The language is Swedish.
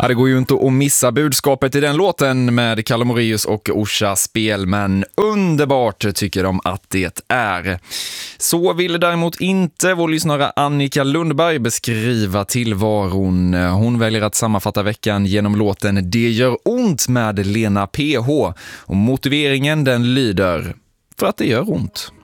Ja, det går ju inte att missa budskapet i den låten med Kalle Moraeus och Orsa Spelman. Underbart tycker de att det är. Så vill däremot inte vår lyssnare Annika Lundberg beskriva tillvaron. Hon väljer att sammanfatta veckan genom låten Det gör ont med Lena PH. Och motiveringen den lyder: för att det gör ont.